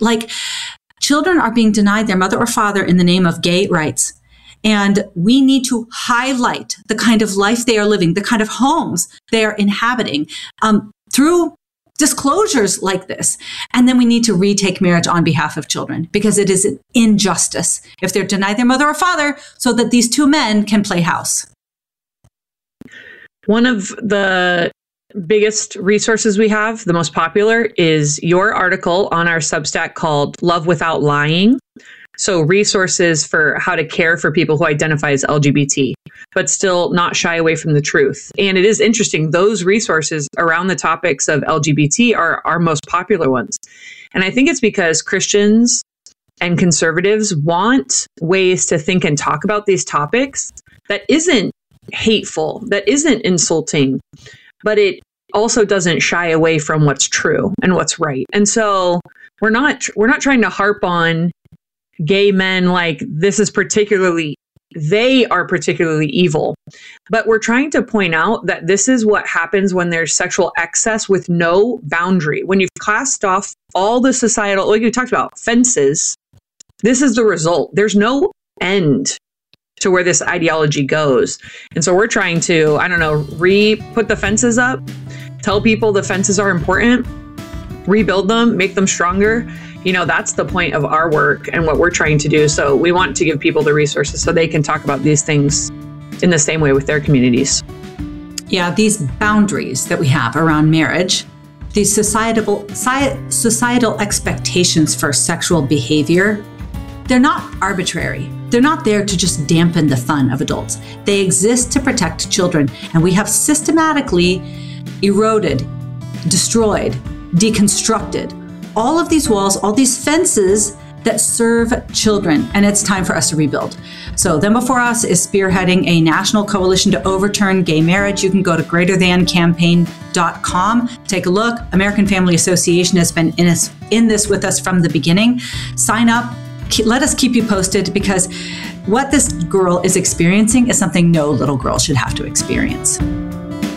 Like, children are being denied their mother or father in the name of gay rights. And we need to highlight the kind of life they are living, the kind of homes they are inhabiting, through disclosures like this. And then we need to retake marriage on behalf of children, because it is an injustice if they're denied their mother or father so that these two men can play house. One of the biggest resources we have, the most popular, is your article on our Substack called Love Without Lying. So resources for how to care for people who identify as LGBT, but still not shy away from the truth. And it is interesting, those resources around the topics of LGBT are our most popular ones. And I think it's because Christians and conservatives want ways to think and talk about these topics that isn't hateful, that isn't insulting, but it also doesn't shy away from what's true and what's right. And so we're not trying to harp on gay men like this is they are particularly evil. But we're trying to point out that this is what happens when there's sexual excess with no boundary. When you've classed off all the societal, like you talked about, fences, this is the result. There's no end to where this ideology goes. And so we're trying to, put the fences up, tell people the fences are important, rebuild them, make them stronger. That's the point of our work and what we're trying to do. So we want to give people the resources so they can talk about these things in the same way with their communities. Yeah, these boundaries that we have around marriage, these societal expectations for sexual behavior, they're not arbitrary. They're not there to just dampen the fun of adults. They exist to protect children. And we have systematically eroded, destroyed, deconstructed all of these walls, all these fences that serve children, and it's time for us to rebuild. So Them Before Us is spearheading a national coalition to overturn gay marriage. You can go to greaterthancampaign.com, take a look. American Family Association has been in this with us from the beginning. Sign up, let us keep you posted, because what this girl is experiencing is something no little girl should have to experience.